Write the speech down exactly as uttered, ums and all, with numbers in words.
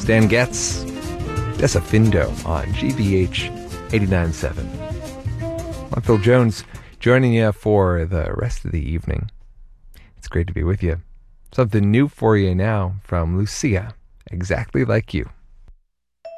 Stan Getz, Desafindo on G B H eighty-nine point seven. I'm Phil Jones, joining you for the rest of the evening. It's great to be with you. Something new for you now from Lucia, Exactly Like You.